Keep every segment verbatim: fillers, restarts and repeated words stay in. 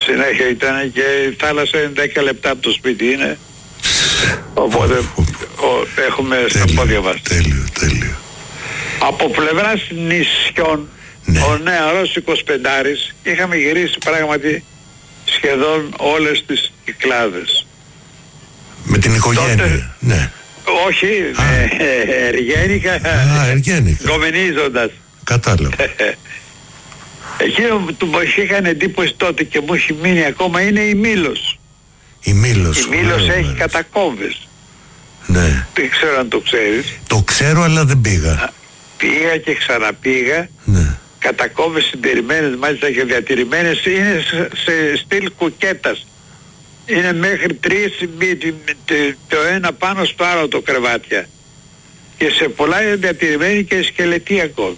συνέχεια ήταν και η θάλασσα είναι δέκα λεπτά από το σπίτι είναι. Οπότε ο, έχουμε στα πόδια μας. Τέλειο, τέλειο. Από πλευράς νησιών, ναι. Ο νεαρός εικοσιπεντάρης είχαμε γυρίσει πράγματι σχεδόν όλες τις Κυκλάδες. Με την οικογένεια, τότε, ναι. Όχι, με εργένικα, Α, εργένικα. γκομενίζοντας. Κατάλαβα. Εκείνο που μου είχαν εντύπωση τότε και μου έχει μείνει ακόμα είναι η Μήλος. Η Μήλος. Η Μήλος έχει μέρος. Κατακόμβες. Ναι. Δεν ξέρω αν το ξέρεις. Το ξέρω αλλά δεν πήγα. Α, πήγα και ξαναπήγα. Ναι. Κατακόμβες συντηρημένες, μάλιστα και διατηρημένες, είναι σε στυλ κουκέτας. Είναι μέχρι τρεις, το ένα πάνω στο άλλο το κρεβάτια. Και σε πολλά είναι διατηρημένη και σκελετή ακόμη.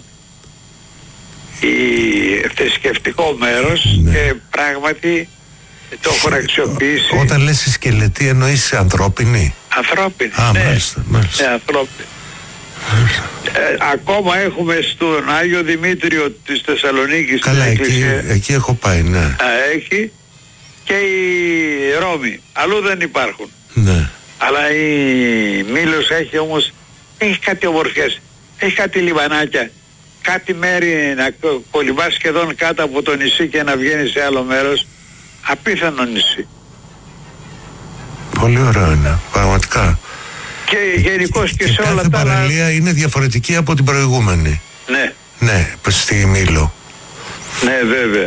Η θρησκευτικό μέρος, ναι. Και πράγματι το έχουν αξιοποιήσει. Όταν λες σκελετή εννοείς ανθρώπινη. Ανθρώπινη, Α, ναι. Μάλιστα, μάλιστα. Ναι, ανθρώπινη. Ε, ακόμα έχουμε στον Άγιο Δημήτριο της Θεσσαλονίκης. Καλά, εκεί, εκεί έχω πάει, ναι. Α, έχει και η Ρώμη. Αλλού δεν υπάρχουν. Ναι. Αλλά η Μήλος έχει όμως, έχει κάτι ομορφιές, έχει κάτι λιμανάκια, κάτι μέρη να κολυμπάς σχεδόν κάτω από το νησί και να βγαίνεις σε άλλο μέρος. Απίθανο νησί. Πολύ ωραίο είναι, πραγματικά. Και γενικώς και, και σε όλα τα άλλα. Κάθε παραλία είναι διαφορετική από την προηγούμενη. Ναι. Ναι, στη Μήλο. Ναι, βέβαια.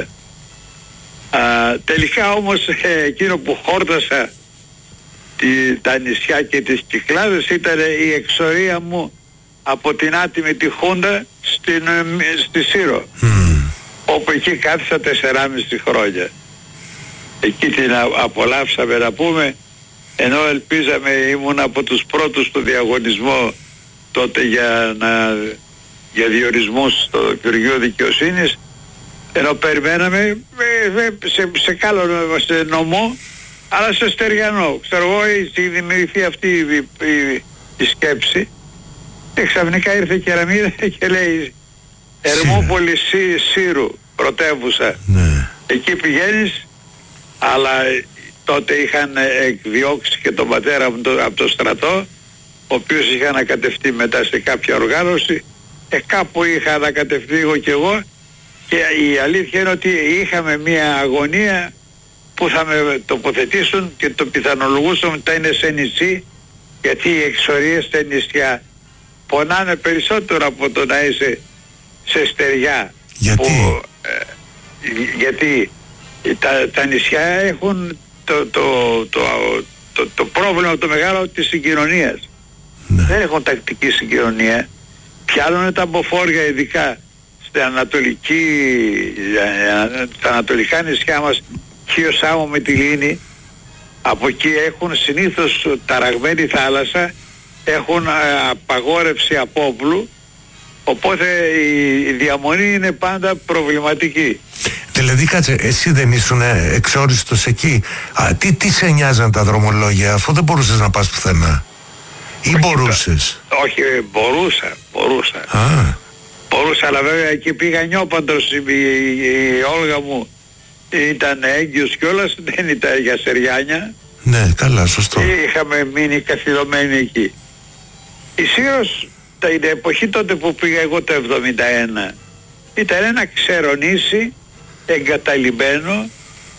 Α, τελικά όμως ε, εκείνο που χόρτασα τη, τα νησιά και τις Κυκλάδες ήταν η εξορία μου από την άτιμη τη Χούντα στην, στη Σύρο. Mm. Όπου εκεί κάθισα τεσσεράμισι χρόνια. Εκεί την απολαύσαμε να πούμε, ενώ ελπίζαμε, ήμουν από τους πρώτους στο διαγωνισμό τότε για, να, για διορισμούς στο Υπουργείο Δικαιοσύνης, ενώ περιμέναμε σε, σε καλό σε νομό, αλλά σε στεριανό. Ξέρω εγώ, έχει δημιουργηθεί αυτή η, η, η σκέψη και ξαφνικά ήρθε η Κεραμίδα και λέει Ερμούπολη Σύ, Σύρου, πρωτεύουσα. Ναι. Εκεί πηγαίνεις, αλλά τότε είχαν εκδιώξει και τον πατέρα μου το, από το στρατό, ο οποίος είχε ανακατευτεί μετά σε κάποια οργάνωση. Ε, κάπου είχα ανακατευτεί εγώ και εγώ, και η αλήθεια είναι ότι είχαμε μια αγωνία που θα με τοποθετήσουν και το πιθανολογούσαμε ότι θα είναι σε νησί, γιατί οι εξορίες στα νησιά πονάνε περισσότερο από το να είσαι σε στεριά. Γιατί? Που, ε, γιατί τα, τα νησιά έχουν το, το, το, το, το πρόβλημα το μεγάλο της συγκοινωνίας. Ναι. Δεν έχουν τακτική συγκοινωνία. Πιάνουν τα μποφόρια, ειδικά στα ανατολική, στα ανατολικά νησιά μας, Χίο Σάμο με τη Λίνη. Από εκεί έχουν συνήθως ταραγμένη θάλασσα, έχουν απαγόρευση απόπλου, οπότε η διαμονή είναι πάντα προβληματική. Δηλαδή κάτσε, εσύ δεν ήσουν εξόριστος εκεί? Α, τι, τι σε νοιάζαν τα δρομολόγια, αφού δεν μπορούσες να πας πουθενά? Ή όχι, μπορούσες? Το, όχι, μπορούσα, μπορούσα. Α. Μπορούσα, αλλά βέβαια εκεί πήγα νιόπαντρος, η, η, η Όλγα μου ήταν έγκυος κιόλας, δεν ήταν για σεριάνια. Ναι, καλά, σωστό. Και είχαμε μείνει καθυλωμένοι εκεί. Η Σύρος, την εποχή τότε που πήγα εγώ το εβδομήντα ένα, ήταν ένα ξερονήσι εγκαταλειμμένο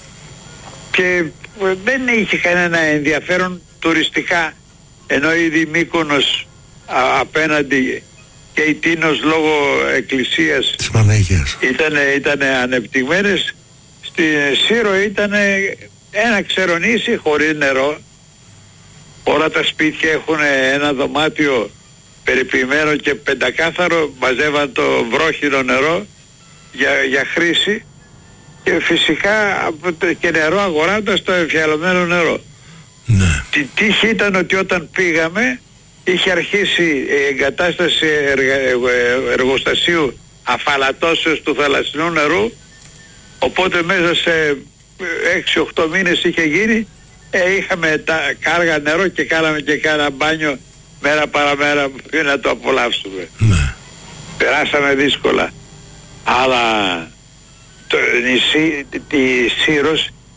και δεν είχε κανένα ενδιαφέρον τουριστικά, ενώ ήδη Μύκονος α, απέναντι και η Τίνος λόγω εκκλησίας της Παναγίας ήταν, ήταν ανεπτυγμένες. Στη Σύρο ήταν ένα ξερονήσι χωρίς νερό. Όλα τα σπίτια έχουν ένα δωμάτιο περιποιημένο και πεντακάθαρο, μαζεύαν το βρόχινο νερό για, για χρήση και φυσικά και νερό αγοράζοντας το εμφιαλωμένο νερό. Ναι. Τη τύχη ήταν ότι όταν πήγαμε είχε αρχίσει η εγκατάσταση εργα, εργοστασίου αφαλατώσεως του θαλασσινού νερού, οπότε μέσα σε έξι οχτώ μήνες είχε γίνει. Ε, είχαμε τα κάργα νερό και κάναμε και κάνα μπάνιο μέρα παραμέρα για να το απολαύσουμε. Ναι. Περάσαμε δύσκολα. Αλλά το νησί, τη Σύρος